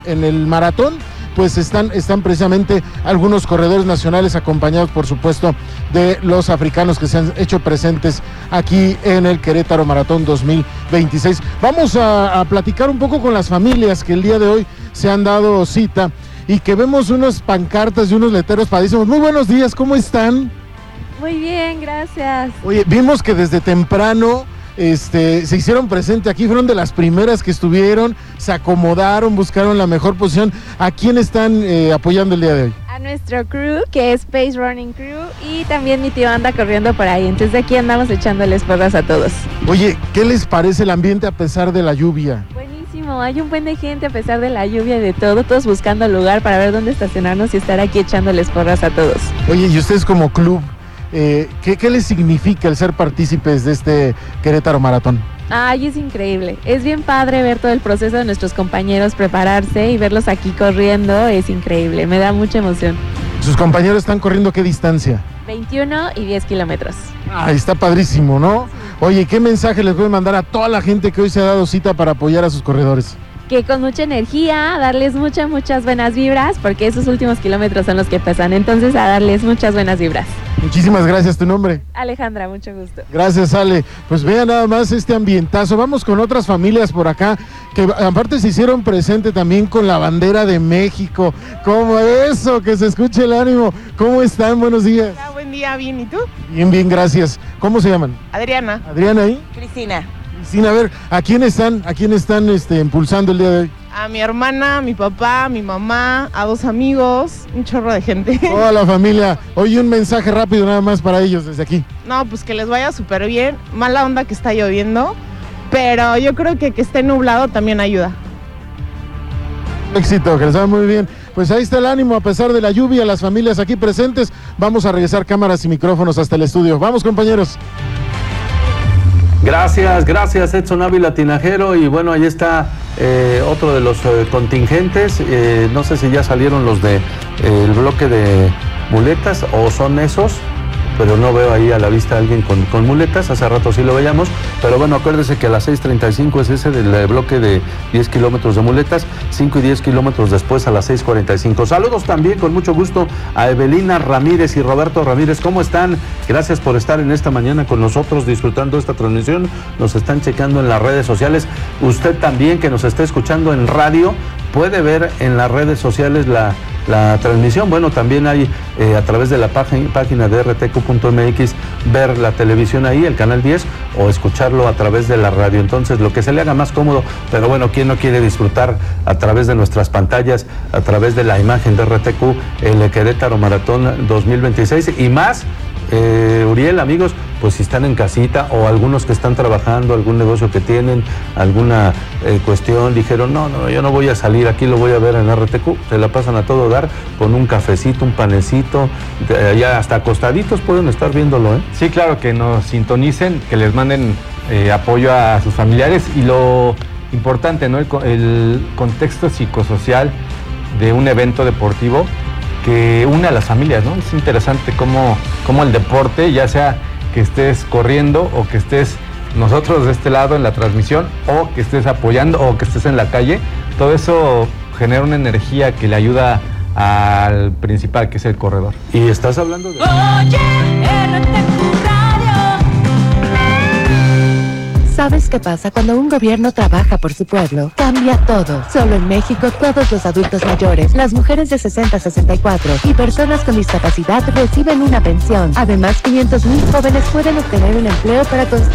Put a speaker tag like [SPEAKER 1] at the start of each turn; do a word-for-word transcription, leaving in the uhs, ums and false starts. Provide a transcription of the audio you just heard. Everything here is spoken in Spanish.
[SPEAKER 1] En el maratón, pues están, están precisamente algunos corredores nacionales acompañados, por supuesto, de los africanos que se han hecho presentes aquí en el Querétaro Maratón dos mil veintiséis. Vamos a, a platicar un poco con las familias que el día de hoy se han dado cita y que vemos unas pancartas y unos letreros padrísimos. Muy buenos días, ¿cómo están?
[SPEAKER 2] Muy bien, gracias.
[SPEAKER 1] Oye, vimos que desde temprano Este, se hicieron presente aquí, fueron de las primeras que estuvieron, se acomodaron, buscaron la mejor posición. ¿A quién están eh, apoyando el día de hoy?
[SPEAKER 2] A nuestro crew, que es Pace Running Crew, y también mi tío anda corriendo por ahí, entonces aquí andamos echándoles porras a todos.
[SPEAKER 1] Oye, ¿qué les parece el ambiente a pesar de la lluvia?
[SPEAKER 2] Buenísimo, hay un buen de gente a pesar de la lluvia y de todo, todos buscando lugar para ver dónde estacionarnos y estar aquí echándoles porras a todos.
[SPEAKER 1] Oye, y ustedes como club, Eh, ¿qué, ¿qué les significa el ser partícipes de este Querétaro Maratón?
[SPEAKER 2] Ay, es increíble, es bien padre ver todo el proceso de nuestros compañeros prepararse y verlos aquí corriendo, es increíble, me da mucha emoción.
[SPEAKER 1] ¿Sus compañeros están corriendo qué distancia?
[SPEAKER 2] veintiuno y diez kilómetros.
[SPEAKER 1] Ay, está padrísimo, ¿no? Oye, ¿qué mensaje les pueden mandar a toda la gente que hoy se ha dado cita para apoyar a sus corredores?
[SPEAKER 2] Que con mucha energía, darles muchas, muchas buenas vibras, porque esos últimos kilómetros son los que pesan, entonces a darles muchas buenas vibras.
[SPEAKER 1] Muchísimas gracias, ¿tu nombre?
[SPEAKER 2] Alejandra, mucho gusto.
[SPEAKER 1] Gracias, Ale. Pues vean nada más este ambientazo. Vamos con otras familias por acá, que aparte se hicieron presente también con la bandera de México. ¿Cómo eso? Que se escuche el ánimo. ¿Cómo están? Buenos días.
[SPEAKER 3] Hola, buen día, bien, ¿y tú?
[SPEAKER 1] Bien, bien, gracias. ¿Cómo se llaman?
[SPEAKER 3] Adriana.
[SPEAKER 1] Adriana, ¿ahí?
[SPEAKER 3] Cristina.
[SPEAKER 1] Cristina, a ver, ¿a quién están, a quién están este, impulsando el día de hoy?
[SPEAKER 3] A mi hermana, a mi papá, a mi mamá, a dos amigos, un chorro de gente.
[SPEAKER 1] Toda la familia. Oye, un mensaje rápido nada más para ellos desde aquí.
[SPEAKER 3] No, pues que les vaya súper bien. Mala onda que está lloviendo, pero yo creo que que esté nublado también ayuda.
[SPEAKER 1] Éxito, que les vaya muy bien. Pues ahí está el ánimo a pesar de la lluvia, las familias aquí presentes. Vamos a regresar cámaras y micrófonos hasta el estudio. Vamos, compañeros.
[SPEAKER 4] Gracias, gracias Edson Ávila Tinajero, y bueno, ahí está eh, otro de los eh, contingentes, eh, no sé si ya salieron los de eh, el bloque de muletas o son esos, pero no veo ahí a la vista a alguien con, con muletas, hace rato sí lo veíamos, pero bueno, acuérdese que a las seis treinta y cinco es ese del bloque de diez kilómetros de muletas, cinco y diez kilómetros después a las seis cuarenta y cinco. Saludos también con mucho gusto a Evelina Ramírez y Roberto Ramírez, ¿cómo están? Gracias por estar en esta mañana con nosotros disfrutando esta transmisión, nos están checando en las redes sociales, usted también que nos está escuchando en radio, puede ver en las redes sociales la, la transmisión. Bueno, también hay eh, a través de la página, página de R T Q punto M X ver la televisión ahí, el canal diez, o escucharlo a través de la radio. Entonces, lo que se le haga más cómodo, pero bueno, ¿quién no quiere disfrutar a través de nuestras pantallas, a través de la imagen de R T Q, el Querétaro Maratón dos mil veintiséis y más? Eh, Uriel, amigos, pues si están en casita o algunos que están trabajando, algún negocio que tienen, alguna eh, cuestión, dijeron, no, no, yo no voy a salir, aquí lo voy a ver en R T Q, se la pasan a todo dar, con un cafecito, un panecito, de, ya hasta acostaditos pueden estar viéndolo, ¿eh?
[SPEAKER 5] Sí, claro, que nos sintonicen, que les manden eh, apoyo a sus familiares y lo importante, ¿no? El, el contexto psicosocial de un evento deportivo que une a las familias, ¿no? Es interesante cómo, cómo el deporte, ya sea que estés corriendo o que estés nosotros de este lado en la transmisión o que estés apoyando o que estés en la calle, todo eso genera una energía que le ayuda al principal, que es el corredor.
[SPEAKER 4] Y estás hablando de...
[SPEAKER 6] Oye, R T Q Radio.
[SPEAKER 7] ¿Sabes qué pasa cuando un gobierno trabaja por su pueblo? Cambia todo. Solo en México, todos los adultos mayores, las mujeres de sesenta a sesenta y cuatro y personas con discapacidad reciben una pensión. Además, quinientos mil jóvenes pueden obtener un empleo para construir